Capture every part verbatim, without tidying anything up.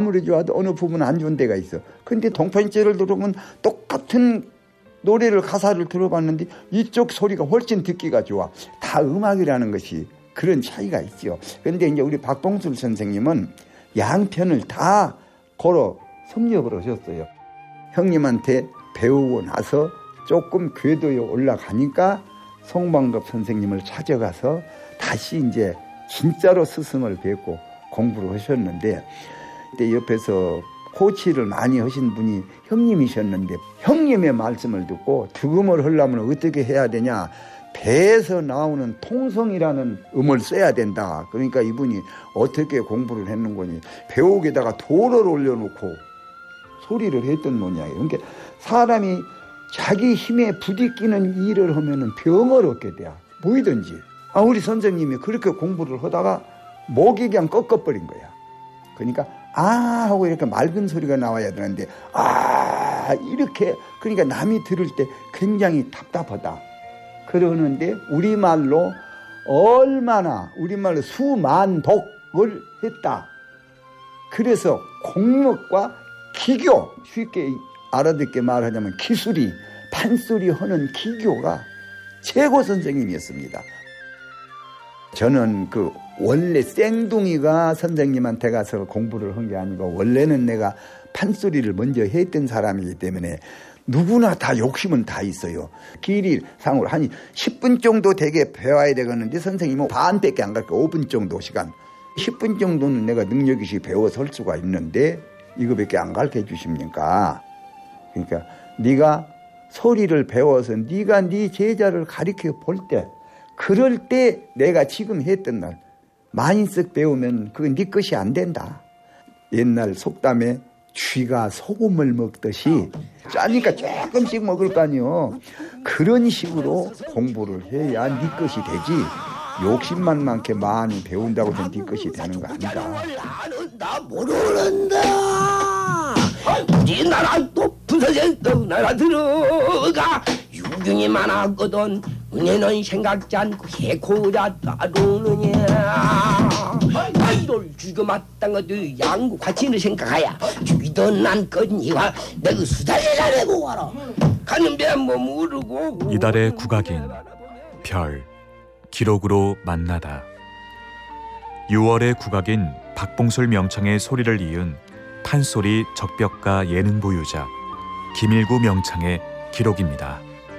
아무리 좋아도 어느 부분은 안 좋은 데가 있어. 근데 동편제를 들어보면 똑같은 노래를 가사를 들어봤는데 이쪽 소리가 훨씬 듣기가 좋아. 다 음악이라는 것이 그런 차이가 있죠. 그런데 이제 우리 박봉술 선생님은 양편을 다 걸어 섭렵을 하셨어요. 형님한테 배우고 나서 조금 궤도에 올라가니까 송방급 선생님을 찾아가서 다시 이제 진짜로 스승을 뵙고 공부를 하셨는데, 그때 옆에서 코치를 많이 하신 분이 형님이셨는데, 형님의 말씀을 듣고 득음을 하려면 어떻게 해야 되냐, 배에서 나오는 통성이라는 음을 써야 된다. 그러니까 이분이 어떻게 공부를 했는 거니, 배옥에다가 돌을 올려놓고 소리를 했던 모양이에요. 그러니까 사람이 자기 힘에 부딪히는 일을 하면은 병을 얻게 돼요. 뭐이든지. 아, 우리 선생님이 그렇게 공부를 하다가 목이 그냥 꺾어버린 거야. 그러니까 아 하고 이렇게 맑은 소리가 나와야 되는데 아 이렇게, 그러니까 남이 들을 때 굉장히 답답하다. 그러는데 우리말로 얼마나 우리말로 수만독을 했다. 그래서 공력과 기교, 쉽게 알아듣게 말하자면 기술이, 판소리 하는 기교가 최고 선생님이었습니다. 저는 그 원래 쌩둥이가 선생님한테 가서 공부를 한 게 아니고 원래는 내가 판소리를 먼저 했던 사람이기 때문에 누구나 다 욕심은 다 있어요. 길이 상으로 한 십 분 정도 되게 배워야 되겠는데 선생님은 반밖에 안 갈게요. 오 분 정도 시간. 십 분 정도는 내가 능력이 배워서 할 수가 있는데 이거밖에 안 가르쳐 주십니까? 그러니까 네가 소리를 배워서 네가 네 제자를 가르쳐 볼 때, 그럴 때 내가 지금 했던 날 많이 쓱 배우면 그건 네 것이 안 된다. 옛날 속담에 쥐가 소금을 먹듯이 짜니까 조금씩 먹을 거 아니요. 그런 식으로 공부를 해야 네 것이 되지, 욕심만 많게 많이 배운다고 해서 네 것이 되는 거 아니다. 나 모르는다. 우리나라 높은 선생도 나라 들어가 유경이 많았거든. 은혜는 생각지 않고 해코자 따르느냐. 이를 죽여 마땅 것도 양구 같이는 생각하야 죽이던 난거니와 내가 수달이라 내고 와라. 가는 배뭐 모르고. 이달의 국악인 별 기록으로 만나다. 유월의 국악인 박봉술 명창의 소리를 이은 판소리 적벽가 예능 보유자 김일구 명창의 기록입니다.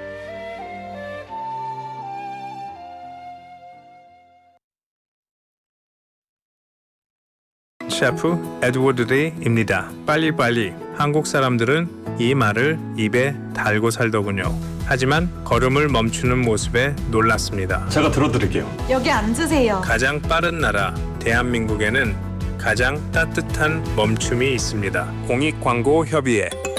셰프 에드워드 레이입니다. 빨리빨리. 한국 사람들은 이 말을 입에 달고 살더군요. 하지만 걸음을 멈추는 모습에 놀랐습니다. 제가 들어드릴게요. 여기 앉으세요. 가장 빠른 나라 대한민국에는 가장 따뜻한 멈춤이 있습니다. 공익광고협의회